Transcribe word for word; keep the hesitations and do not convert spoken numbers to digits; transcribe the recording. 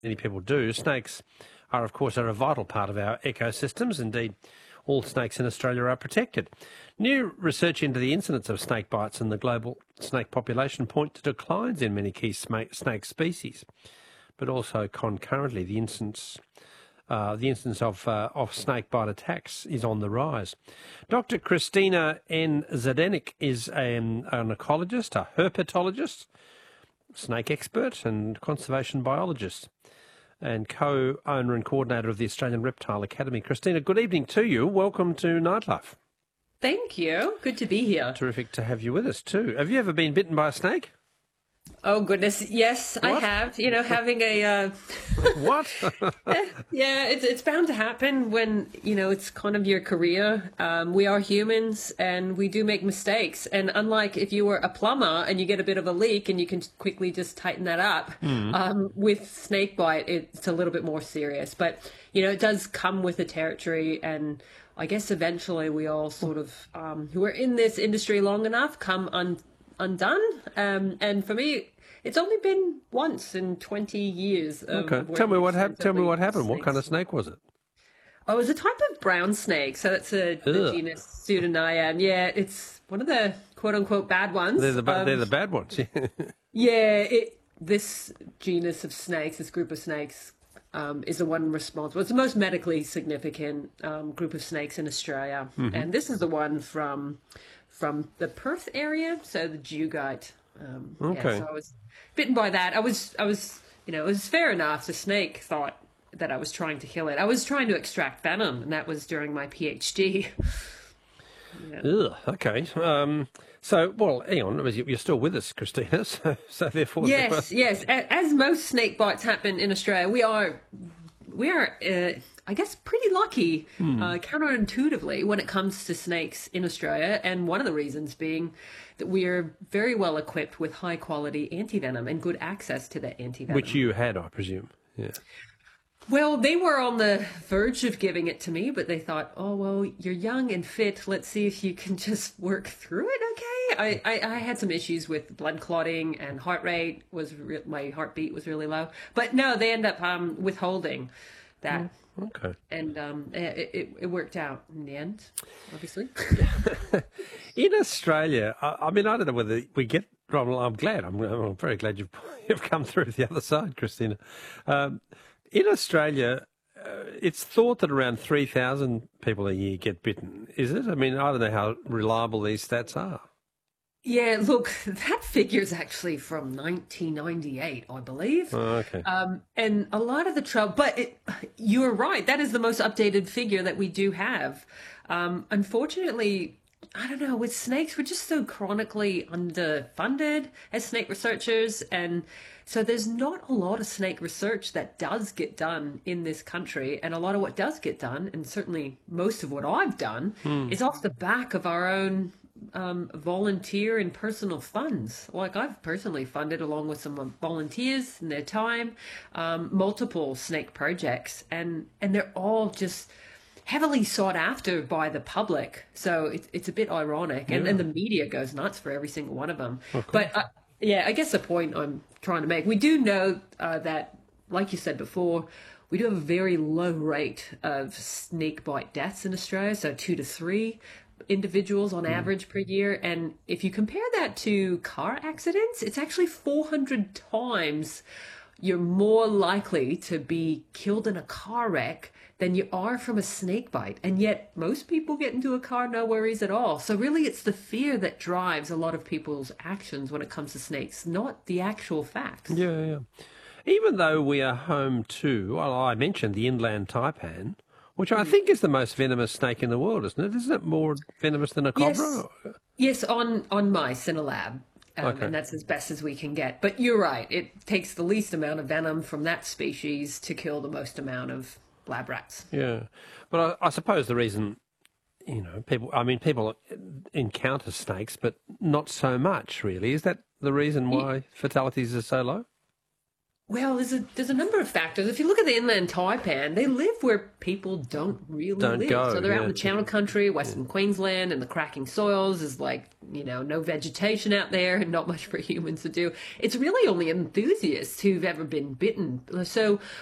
many people do, snakes are, of course, are a vital part of our ecosystems. Indeed, all snakes in Australia are protected. New research into the incidence of snake bites in the global snake population point to declines in many key snake species, but also concurrently the instance uh, the instance of uh, of snake bite attacks is on the rise. Doctor Christina N. Zdenek is an, an ecologist, a herpetologist, snake expert and conservation biologist, and co-owner and coordinator of the Australian Reptile Academy. Christina, good evening to you. Welcome to Nightlife. Thank you. Good to be here. Terrific to have you with us too. Have you ever been bitten by a snake? Oh, goodness. Yes, what? I have. You know, having a... Uh... What? Yeah, it's, it's bound to happen when, you know, it's kind of your career. Um, we are humans and we do make mistakes. And unlike if you were a plumber and you get a bit of a leak and you can quickly just tighten that up, mm. um, with snake bite, it's a little bit more serious. But, you know, it does come with the territory, and I guess eventually we all sort of, um, who are in this industry long enough, come un- undone. Um, and for me, it's only been once in twenty years. Of okay. Tell me what happened. Tell me what happened. What kind of snake was it? Oh, it was a type of brown snake. So that's a the genus Pseudoniam. Yeah, it's one of the quote unquote bad ones. They're the, ba- um, they're the bad ones. yeah, it, this genus of snakes, this group of snakes, Um, is the one responsible. It's the most medically significant um, group of snakes in Australia. Mm-hmm. And this is the one from from the Perth area, so the Dewgite. Um, okay. Yeah, so I was bitten by that. I was, I was, you know, it was fair enough. The snake thought that I was trying to kill it. I was trying to extract venom, and that was during my PhD. Yeah. Ugh, okay. Um, so, well, hang on. You're still with us, Christina. So, so therefore, yes, were... yes. As most snake bites happen in Australia, we are, we are, uh, I guess, pretty lucky, hmm. uh, counterintuitively, when it comes to snakes in Australia. And one of the reasons being that we are very well equipped with high quality antivenom and good access to that antivenom, which you had, I presume. Yeah. Well, they were on the verge of giving it to me, but they thought, oh, well, you're young and fit. Let's see if you can just work through it, okay? I, I, I had some issues with blood clotting, and heart rate was, re- my heartbeat was really low. But no, they end up um, withholding that. Mm, okay. And um, it, it, it worked out in the end, obviously. In Australia, I, I mean, I don't know whether we get... Well, I'm glad. I'm, I'm very glad you've, you've come through the other side, Christina. Um, In Australia, uh, it's thought that around three thousand people a year get bitten, is it? I mean, I don't know how reliable these stats are. Yeah, look, that figure is actually from nineteen ninety-eight, I believe. Oh, okay. Um, and a lot of the trouble, but it, you're right, that is the most updated figure that we do have. Um, unfortunately, I don't know, with snakes, we're just so chronically underfunded as snake researchers, and so there's not a lot of snake research that does get done in this country, and a lot of what does get done, and certainly most of what I've done, hmm. is off the back of our own um, volunteer and personal funds. Like I've personally funded, along with some volunteers and their time, um, multiple snake projects, and, and they're all just heavily sought after by the public. So it's it's a bit ironic, and, yeah. and the media goes nuts for every single one of them. Okay. But uh, yeah, I guess the point I'm trying to make, we do know uh, that, like you said before, we do have a very low rate of snake bite deaths in Australia, so two to three individuals on mm. average per year. And if you compare that to car accidents, it's actually four hundred times you're more likely to be killed in a car wreck than you are from a snake bite. And yet most people get into a car, no worries at all. So really it's the fear that drives a lot of people's actions when it comes to snakes, not the actual facts. Yeah, yeah. Even though we are home to, well, I mentioned the inland taipan, which I think is the most venomous snake in the world, isn't it? Isn't it more venomous than a cobra? Yes, yes on, on mice in a lab. Um, okay. And that's as best as we can get. But you're right. It takes the least amount of venom from that species to kill the most amount of lab rats. Yeah. But I, I suppose the reason, you know, people, I mean, people encounter snakes, but not so much, really. Is that the reason why yeah. fatalities are so low? Well, there's a there's a number of factors. If you look at the inland taipan, they live where people don't really Don't live. go, So they're out yeah. in the Channel Country, Western Queensland, and the cracking soils. Is like, you know, no vegetation out there and not much for humans to do. It's really only enthusiasts who've ever been bitten. So